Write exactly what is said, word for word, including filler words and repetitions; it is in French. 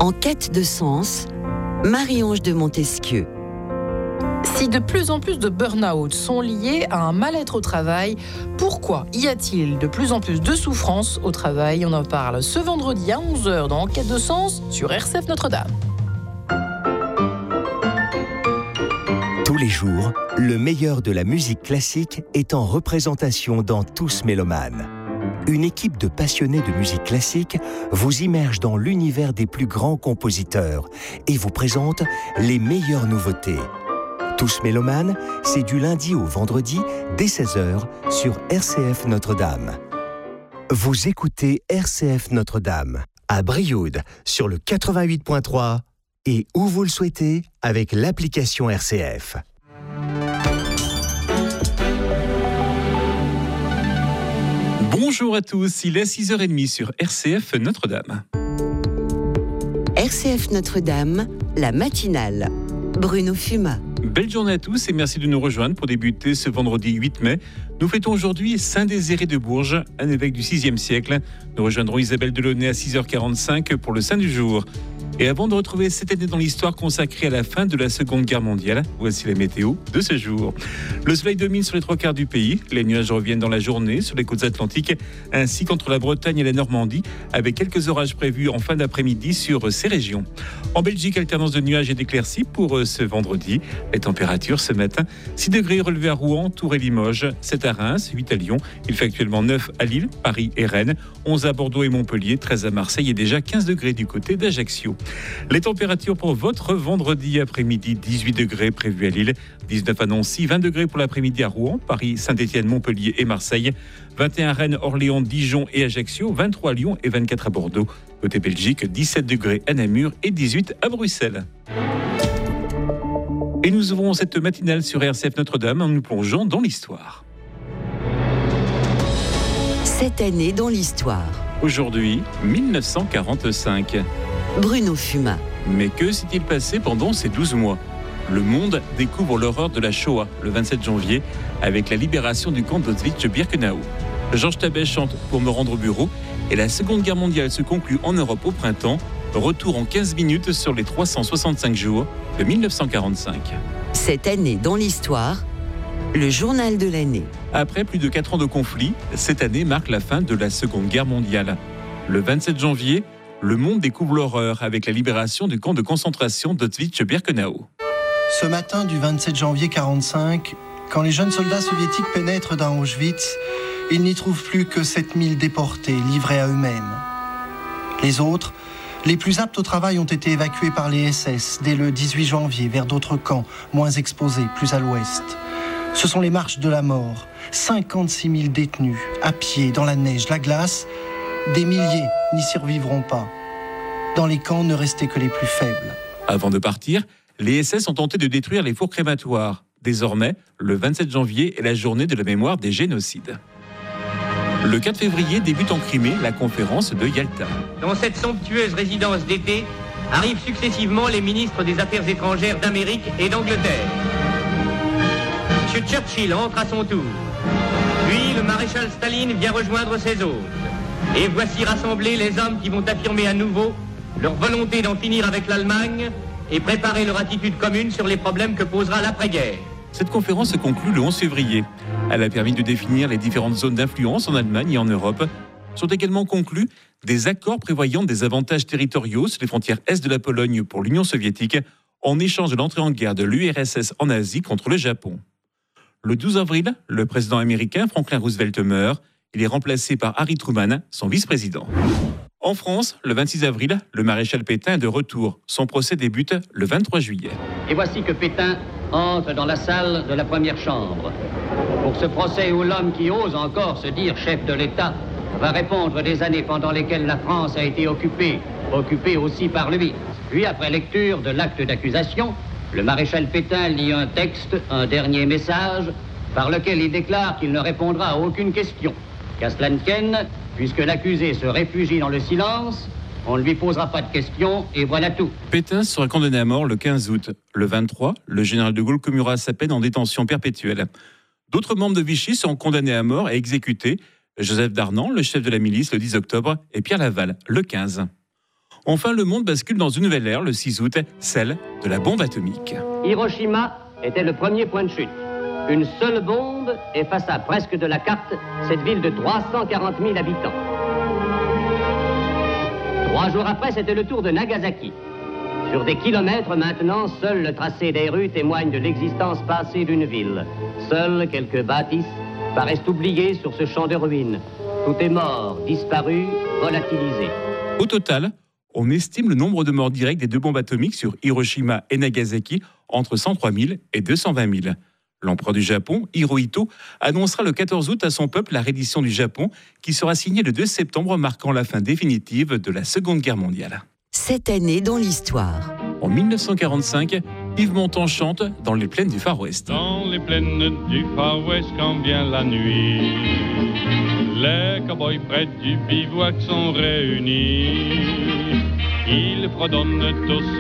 En quête de sens, Marie-Ange de Montesquieu. Si de plus en plus de burn-out sont liés à un mal-être au travail, pourquoi y a-t-il de plus en plus de souffrance au travail ? On en parle ce vendredi à onze heures dans En quête de sens sur R C F Notre-Dame. Tous les jours, le meilleur de la musique classique est en représentation dans Tous Mélomanes. Une équipe de passionnés de musique classique vous immerge dans l'univers des plus grands compositeurs et vous présente les meilleures nouveautés. Tous Mélomanes, c'est du lundi au vendredi dès seize heures sur R C F Notre-Dame. Vous écoutez R C F Notre-Dame à Brioude sur le quatre-vingt-huit point trois et où vous le souhaitez avec l'application R C F. Bonjour à tous, il est six heures trente sur R C F Notre-Dame. R C F Notre-Dame, la matinale. Bruno Fumat. Belle journée à tous et merci de nous rejoindre pour débuter ce vendredi huit mai. Nous fêtons aujourd'hui Saint Désiré de Bourges, un évêque du sixième siècle. Nous rejoindrons Isabelle Delaunay à six heures quarante-cinq pour le Saint du jour. Et avant de retrouver cette année dans l'histoire consacrée à la fin de la Seconde Guerre mondiale, voici la météo de ce jour. Le soleil domine sur les trois quarts du pays. Les nuages reviennent dans la journée sur les côtes atlantiques ainsi qu'entre la Bretagne et la Normandie, avec quelques orages prévus en fin d'après-midi sur ces régions. En Belgique, alternance de nuages et d'éclaircies pour ce vendredi. Les températures ce matin, six degrés relevés à Rouen, Tours et Limoges, sept à Reims, huit à Lyon. Il fait actuellement neuf à Lille, Paris et Rennes, onze à Bordeaux et Montpellier, treize à Marseille et déjà quinze degrés du côté d'Ajaccio. Les températures pour votre vendredi après-midi, dix-huit degrés prévus à Lille, dix-neuf à Nancy, vingt degrés pour l'après-midi à Rouen, Paris, Saint-Étienne, Montpellier et Marseille, vingt et un à Rennes, Orléans, Dijon et Ajaccio, vingt-trois à Lyon et vingt-quatre à Bordeaux. Côté Belgique, dix-sept degrés à Namur et dix-huit à Bruxelles. Et nous ouvrons cette matinale sur R C F Notre-Dame en nous plongeant dans l'histoire. Cette année dans l'histoire. Aujourd'hui, mille neuf cent quarante-cinq. Bruno Fumat. Mais que s'est-il passé pendant ces douze mois ? Le monde découvre l'horreur de la Shoah le vingt-sept janvier avec la libération du camp d'Auschwitz-Birkenau. Georges Tabet chante « Pour me rendre au bureau » et la Seconde Guerre mondiale se conclut en Europe au printemps. Retour en quinze minutes sur les trois cent soixante-cinq jours de mille neuf cent quarante-cinq. Cette année dans l'histoire, le journal de l'année. Après plus de quatre ans de conflit, cette année marque la fin de la Seconde Guerre mondiale. Le vingt-sept janvier, le monde découvre l'horreur avec la libération du camp de concentration d'Auschwitz-Birkenau. Ce matin du vingt-sept janvier quarante-cinq, quand les jeunes soldats soviétiques pénètrent dans Auschwitz, ils n'y trouvent plus que sept mille déportés livrés à eux-mêmes. Les autres, les plus aptes au travail, ont été évacués par les S S dès le dix-huit janvier vers d'autres camps, moins exposés, plus à l'ouest. Ce sont les marches de la mort, cinquante-six mille détenus, à pied, dans la neige, la glace. Des milliers n'y survivront pas. Dans les camps, ne restaient que les plus faibles. Avant de partir, les S S ont tenté de détruire les fours crématoires. Désormais, le vingt-sept janvier est la journée de la mémoire des génocides. Le quatre février débute en Crimée la conférence de Yalta. Dans cette somptueuse résidence d'été, arrivent successivement les ministres des Affaires étrangères d'Amérique et d'Angleterre. M. Churchill entre à son tour. Puis le maréchal Staline vient rejoindre ses hôtes. Et voici rassemblés les hommes qui vont affirmer à nouveau leur volonté d'en finir avec l'Allemagne et préparer leur attitude commune sur les problèmes que posera l'après-guerre. Cette conférence se conclut le onze février. Elle a permis de définir les différentes zones d'influence en Allemagne et en Europe. Sont également conclus des accords prévoyant des avantages territoriaux sur les frontières est de la Pologne pour l'Union soviétique en échange de l'entrée en guerre de l'U R S S en Asie contre le Japon. Le douze avril, le président américain Franklin Roosevelt meurt. Il est remplacé par Harry Truman, son vice-président. En France, le vingt-six avril, le maréchal Pétain est de retour. Son procès débute le vingt-trois juillet. Et voici que Pétain entre dans la salle de la première chambre. Pour ce procès où l'homme qui ose encore se dire chef de l'État va répondre des années pendant lesquelles la France a été occupée, occupée aussi par lui. Puis, après lecture de l'acte d'accusation, le maréchal Pétain lit un texte, un dernier message, par lequel il déclare qu'il ne répondra à aucune question. Qu'à cela ne tienne, puisque l'accusé se réfugie dans le silence, on ne lui posera pas de questions et voilà tout. Pétain sera condamné à mort le quinze août. Le vingt-trois, le général de Gaulle commuera sa peine en détention perpétuelle. D'autres membres de Vichy seront condamnés à mort et exécutés. Joseph Darnan, le chef de la milice, le dix octobre, et Pierre Laval, le quinze. Enfin, le monde bascule dans une nouvelle ère le six août, celle de la bombe atomique. Hiroshima était le premier point de chute. Une seule bombe effaça presque de la carte cette ville de trois cent quarante mille habitants. Trois jours après, c'était le tour de Nagasaki. Sur des kilomètres maintenant, seul le tracé des rues témoigne de l'existence passée d'une ville. Seules quelques bâtisses paraissent oubliées sur ce champ de ruines. Tout est mort, disparu, volatilisé. Au total, on estime le nombre de morts directs des deux bombes atomiques sur Hiroshima et Nagasaki entre cent trois mille et deux cent vingt mille. L'empereur du Japon, Hirohito, annoncera le quatorze août à son peuple la reddition du Japon, qui sera signée le deux septembre, marquant la fin définitive de la Seconde Guerre mondiale. Cette année dans l'histoire. En mille neuf cent quarante-cinq, Yves Montand chante dans les plaines du Far West. Dans les plaines du Far West, quand vient la nuit, les cow-boys près du bivouac sont réunis. Ils fredonnent au